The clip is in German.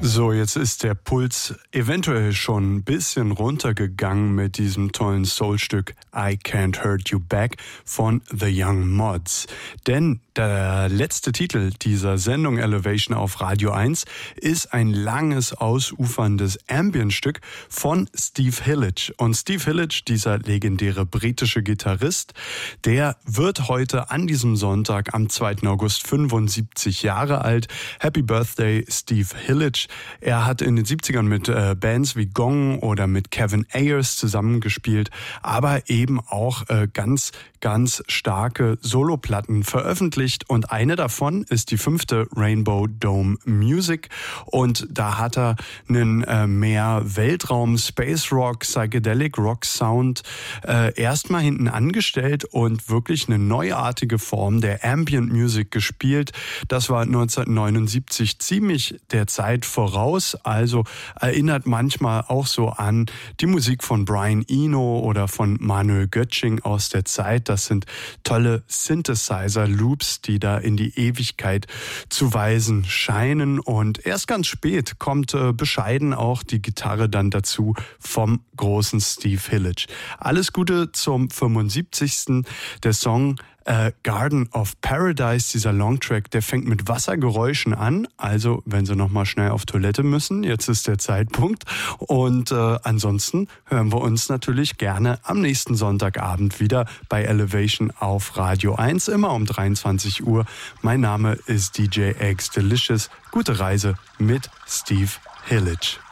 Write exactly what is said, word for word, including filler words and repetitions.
So, jetzt ist der Puls eventuell schon ein bisschen runtergegangen mit diesem tollen Soulstück I Can't Hurt You Back von The Young Mods. Denn der letzte Titel dieser Sendung Elevation auf Radio eins ist ein langes, ausuferndes Ambient-Stück von Steve Hillage. Und Steve Hillage, dieser legendäre britische Gitarrist, der wird heute an diesem Sonntag am zweiten August fünfundsiebzig Jahre alt. Happy Birthday, Steve Hillage. Er hat in den siebzigern mit äh, Bands wie Gong oder mit Kevin Ayers zusammengespielt, aber eben auch äh, ganz, ganz starke Soloplatten veröffentlicht. Und eine davon ist die fünfte Rainbow Dome Music. Und da hat er einen äh, mehr Weltraum, Space Rock, Psychedelic Rock Sound äh, erstmal hinten angestellt und wirklich eine neuartige Form der Ambient Music gespielt. Das war neunzehnhundertneunundsiebzig ziemlich der Zeit voraus, also erinnert manchmal auch so an die Musik von Brian Eno oder von Manuel Göttsching aus der Zeit. Das sind tolle Synthesizer-Loops, die da in die Ewigkeit zu weisen scheinen. Und erst ganz spät kommt äh, bescheiden auch die Gitarre dann dazu vom großen Steve Hillage. Alles Gute zum fünfundsiebzigsten Der Song Äh, Garden of Paradise, dieser Longtrack, der fängt mit Wassergeräuschen an. Also, wenn Sie nochmal schnell auf Toilette müssen, jetzt ist der Zeitpunkt. Und äh, ansonsten hören wir uns natürlich gerne am nächsten Sonntagabend wieder bei Elevation auf Radio eins, immer um dreiundzwanzig Uhr. Mein Name ist D J Eggs Delicious. Gute Reise mit Steve Hillage.